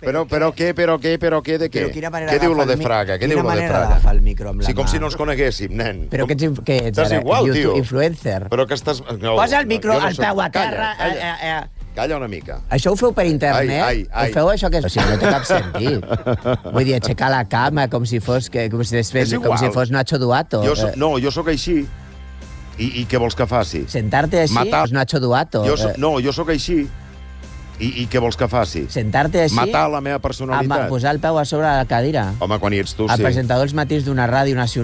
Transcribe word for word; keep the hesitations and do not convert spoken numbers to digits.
Però, però què, però què, però què, de què? Què diu lo de Fraga? Què diu lo de Quina manera Fraga? d'agafar el micro amb la Sí, com mà? si no ens coneguéssim, nen. Però Com- què ets, què ets Estàs ara? igual, YouTube tio. Influencer. Però que estàs... No, Posa el micro jo no al soc- peu a Calla, terra. Calla, eh, eh, eh. calla una mica. Això ho feu per internet? Ai, ai, ai. Ho feu això que... O sigui, no té cap sentit. Vull dir, aixecar la cama com si fos, que, com si, És fes, com igual. si fos Nacho Duato. Jo so, Eh, no, jo sóc així. I, I què vols que faci? Sentarte així Matar- és Nacho Duato. Jo so, Eh, no, jo sóc així. I, I què vols que faci? Sentarte així... Matar la meva amb personalitat? posar el peu a sobre la cadira. Home, quan hi ets tu, El sí. presentador els matins d'una ràdio nacional